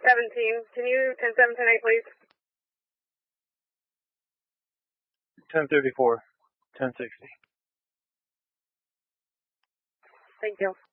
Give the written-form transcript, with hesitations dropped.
17. Can you 10-7, 10-8, please? 1034, 1060. Thank you.